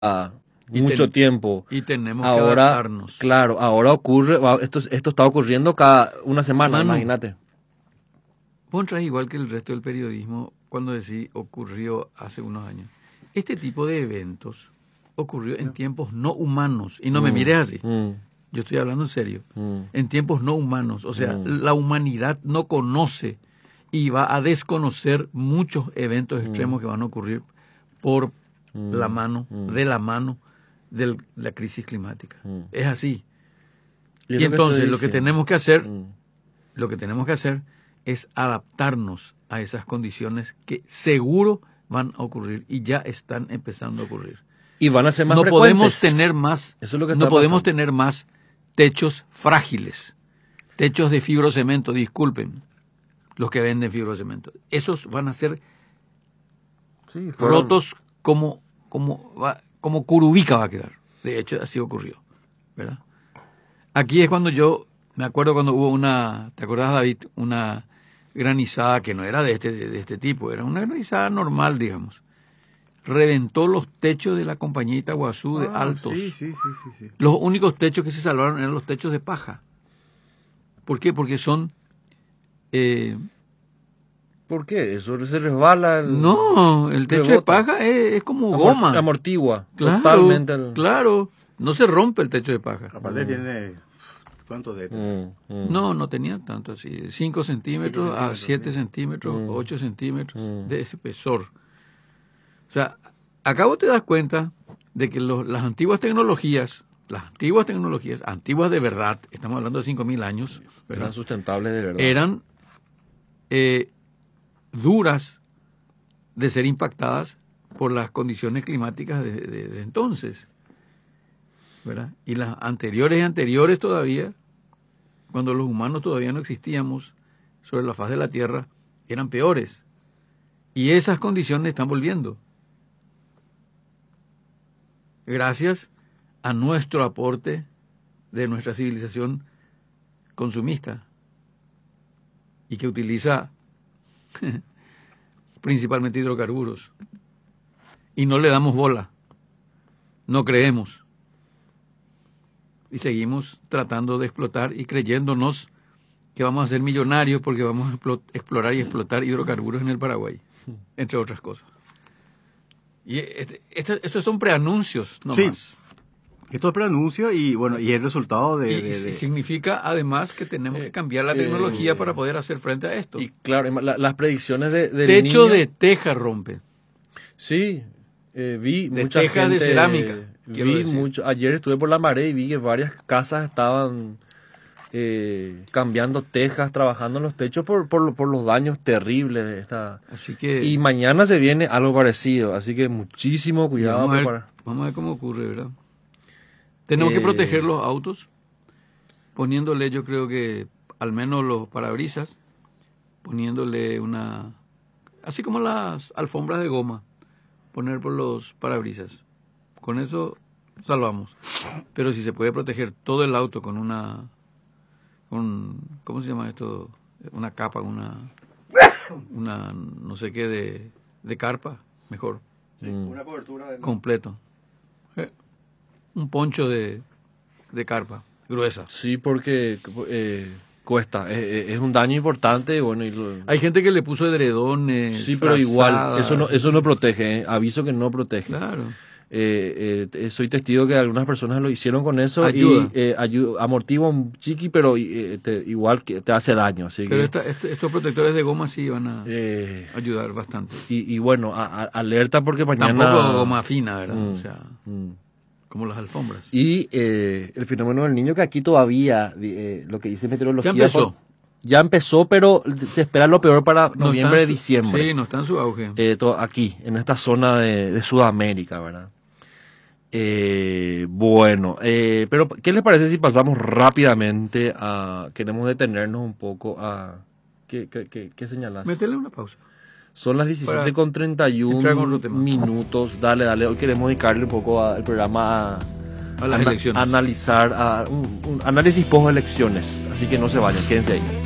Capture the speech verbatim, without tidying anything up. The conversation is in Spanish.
y mucho ten, tiempo. Y tenemos ahora, que adaptarnos. Claro, ahora ocurre, esto, esto está ocurriendo cada una semana, Manu, imagínate. Vos entras igual que el resto del periodismo cuando decís ocurrió hace unos años. Este tipo de eventos ocurrió en tiempos no humanos. Y no mm, me mires así. Mm. Yo estoy hablando en serio. Mm. En tiempos no humanos. O sea, mm. la humanidad no conoce y va a desconocer muchos eventos extremos mm. que van a ocurrir por mm. la mano, mm. de la mano de la crisis climática. Mm. Es así. Y, y entonces lo que tenemos que hacer, mm. lo que tenemos que hacer es adaptarnos a esas condiciones que seguro van a ocurrir y ya están empezando a ocurrir. Y van a ser más no frecuentes. podemos tener más, Eso es lo que no está podemos pasando. tener más techos frágiles, techos de fibrocemento, disculpen, los que venden fibrocemento. Esos van a ser sí, fueron... rotos como, como, va, como curubica va a quedar. De hecho, así ocurrió, ¿verdad? Aquí es cuando yo, me acuerdo cuando hubo una, ¿te acordás, David? Una granizada que no era de este, de este tipo, era una granizada normal, digamos. Reventó los techos de la compañía Itaguazú de ah, altos. Sí, sí, sí, sí, sí. Los únicos techos que se salvaron eran los techos de paja. ¿Por qué? Porque son... Eh, ¿Por qué? ¿Eso se resbala? El... No, el techo rebota. de paja es, es como Amort goma. Amortigua. Claro, totalmente. El... claro. No se rompe el techo de paja. Aparte mm. tiene... ¿Cuántos de mm, mm. No, no tenía tanto así. cinco centímetros a siete centímetros, mm. ocho centímetros mm. de espesor. O sea, acá vos te das cuenta de que los, las antiguas tecnologías, las antiguas tecnologías, antiguas de verdad, estamos hablando de cinco mil años, ¿verdad? Eran sustentables de verdad. Eran eh, duras de ser impactadas por las condiciones climáticas de, de, de entonces, ¿verdad? Y las anteriores y anteriores todavía, cuando los humanos todavía no existíamos sobre la faz de la Tierra, eran peores. Y esas condiciones están volviendo. Gracias a nuestro aporte de nuestra civilización consumista y que utiliza principalmente hidrocarburos. Y no le damos bola, no creemos. Y seguimos tratando de explotar y creyéndonos que vamos a ser millonarios porque vamos a explorar y explotar hidrocarburos en el Paraguay, entre otras cosas. Y este, este, estos son preanuncios, no sí. más. Esto es preanuncio y bueno, y el resultado de... Y, de, de... significa además que tenemos eh, que cambiar la tecnología eh, para poder hacer frente a esto. Y claro, la, las predicciones de, del techo niño... de teja rompe. Sí, eh, vi de mucha tejas gente... de cerámica. Vi mucho, ayer estuve por la Maré y vi que varias casas estaban eh, cambiando tejas, trabajando en los techos por, por, por los daños terribles de esta... Así que... Y mañana se viene algo parecido, así que muchísimo cuidado. Vamos a ver, para... vamos a ver cómo ocurre, ¿verdad? Tenemos eh... que proteger los autos, poniéndole, yo creo que, al menos los parabrisas, poniéndole una... Así como las alfombras de goma, poner por los parabrisas. Con eso salvamos. Pero si se puede proteger todo el auto con una... Con, ¿cómo se llama esto? Una capa, una... Una no sé qué de, de carpa, mejor. Sí, mm. Una cobertura de... completo. Eh, un poncho de, de carpa, gruesa. Sí, porque eh, cuesta. Es, es un daño importante. Bueno, y lo... Hay gente que le puso edredones. Sí, pero igual, eso no, eso no protege. ¿eh? Aviso que no protege. Claro. Eh, eh, soy testigo que algunas personas lo hicieron con eso. Ayuda. Y eh, ayuda, amortigua un chiqui, pero eh, te, igual que te hace daño. Así pero que, esta, este, estos protectores de goma sí van a eh, ayudar bastante. Y, y bueno, a, a, alerta porque mañana... Tampoco goma fina, ¿verdad? Mm, o sea, mm. como las alfombras. Y eh, el fenómeno del niño, que aquí todavía, eh, lo que dice meteorología... Ya empezó. Por, ya empezó, pero se espera lo peor para no noviembre, su, diciembre. Sí, no está en su auge. Eh, todo aquí, en esta zona de, de Sudamérica, ¿verdad? Eh, bueno, eh, pero ¿qué les parece si pasamos rápidamente a... Queremos detenernos un poco a... ¿Qué, qué, qué, qué señalas? Métele una pausa. Son las diecisiete con treinta y uno minutos. Dale, dale. Hoy queremos dedicarle un poco al programa a, a las a elecciones. analizar, a un, un análisis post elecciones. Así que no se vayan, quédense ahí.